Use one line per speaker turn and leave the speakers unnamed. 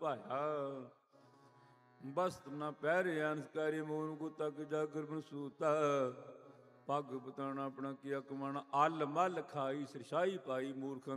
ਭਾਇਆ। ਬਸਤ ਨਾ ਪਹਿਰੇ ਅੰਸਕਾਰੀ ਮੋਨ ਕੋ ਤੱਕ ਜਾਗਰ ਬਨਸੂਤਾ। ਪੱਗ ਪਤਾਣਾ ਆਪਣਾ ਕੀਆ ਕਮਾਣਾ, ਅਲ ਮਲ ਖਾਈ ਸਰਸ਼ਾਈ ਪਾਈ ਮੂਰਖਾਂ